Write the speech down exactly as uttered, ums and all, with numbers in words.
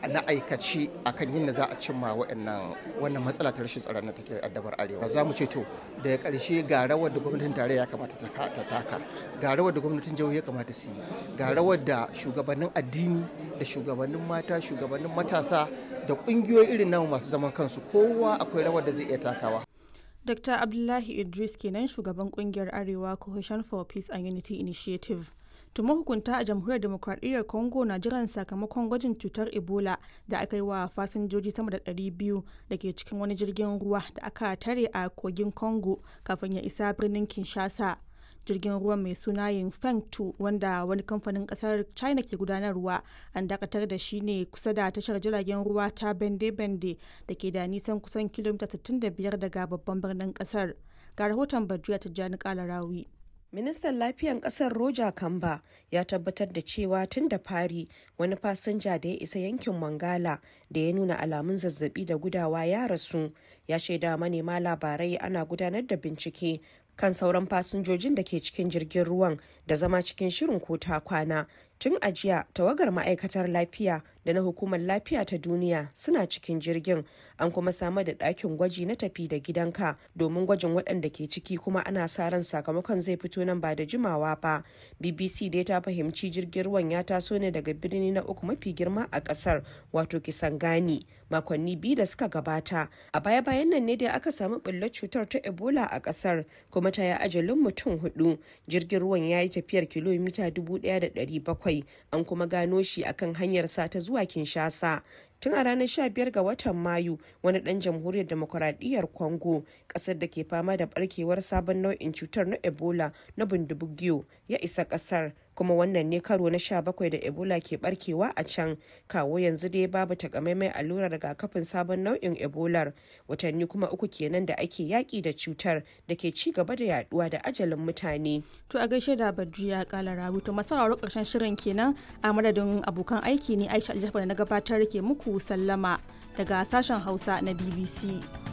na aikace akan yin da za a cimma waɗannan wannan matsala ta rashin tsaron da take addabar arewa. Za mu ce to daga ƙarshe ga rawar da gwamnatin tarayya ya kamata ta taka, ga rawar da gwamnatin jihohi ya kamata su yi, ga rawar da shugabannin addini da shugabannin mata, shugabannin matasa da ƙungiyoyi irin namu masu zaman kansu, kowa akwai rawar da zai iya takawa. Doctor Abdullahi Idris kenan shugaban kungiyar Arewa Coalition for Peace and Unity Initiative. Tuma hukunta a Jamhuriyar Demokradiyyar Congo na jiran sakamakon gwajin cutar Ebola da aka yi wa fasinjoji sama da ɗari biyu da ke cikin wani jirgin ruwa da aka tare a kogin Congo kafin ya isa birnin Kinshasa. Jirgin ruwan mai suna Yingfeng two wanda wani kamfanin kasar China ke gudanarwa an dakatar da shi ne kusa da tashar jiragen ruwa ta Bende-Bende da ke da nisan kusan kilomita sittin da biyar daga babban birnin kasar. Ga rahoton Badriya Tijjani Kalarawi. Ministan Lafiyan Kasar Roger Kamba ya tabbatar da cewa tun da fari wani fasinja da ya isa yankin Mangala da ya nuna alamun zazzabi da gudawa ya rasu. Ya shaida manema labarai ana gudanar da bincike kan sauran fasinjojin da ke cikin jirgin ruwan da zama cikin shirin ko ta kwana. Tun a jiya tawagar ma'aikatar lafiya da na hukumar lafiya ta duniya suna cikin jirgin, an kuma samar da ɗakin gwaji na tafi da gidanka domin gwajin waɗanda ke ciki, kuma ana sa ran sakamakon zai fito nan ba da jimawa ba. B B C dai ta fahimci jirgin ruwan ya taso ne daga birni na uku mafi girma a ƙasar, wato Kisangani, makonni biyu da suka gabata. A baya-bayan nan ne da aka samu ɓullar cutar ta Ebola a ƙasar, kuma ta yi ajalin mutum hudu. Jirgin ruwan ya yi tafiyar kilomita dubu ɗaya da ɗari bakwai, an kuma gano shi akan hanyar sa ta zuwa Kinshasa. Tun a ranar sha biyar ga watan Mayu, wani ɗan jamhuriyar demokuraɗiyyar Congo, ƙasar da ke fama da barkewar sabon nau'in cutar na Ebola na Bundibugyo, ya isa ƙasar, kuma wannan ne karo na sha bakwai da Ebola ke barkewa a can. Kawo yanzu dai babu takamaimai allurar rigakafin sabon nau'in Ebolar, watanni kuma uku kenan da ake yaƙi da cutar da ke ci gaba da yaduwa da ajalin mutane. To a gaishe da Badriya Kalarawi. To masauraro ƙarshen shirin kenan, a madadin abokan aiki ne Aisha Aljafar da na gabatar ke muku sallama daga sashen Hausa na B B C.